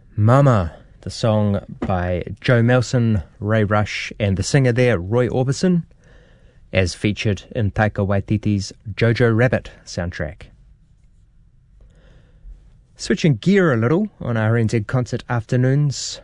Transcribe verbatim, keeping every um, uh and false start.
Mama, the song by Joe Melson, Ray Rush, and the singer there, Roy Orbison, as featured in Taika Waititi's Jojo Rabbit soundtrack. Switching gear a little on R N Z Concert Afternoons,